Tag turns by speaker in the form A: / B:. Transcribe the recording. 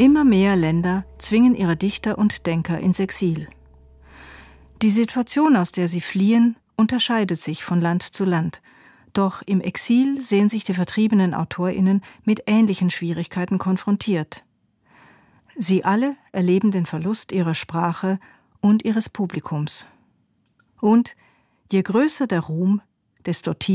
A: Immer mehr Länder zwingen ihre Dichter und Denker ins Exil. Die Situation, aus der sie fliehen, unterscheidet sich von Land zu Land. Doch im Exil sehen sich die vertriebenen AutorInnen mit ähnlichen Schwierigkeiten konfrontiert. Sie alle erleben den Verlust ihrer Sprache und ihres Publikums. Und je größer der Ruhm, desto tiefer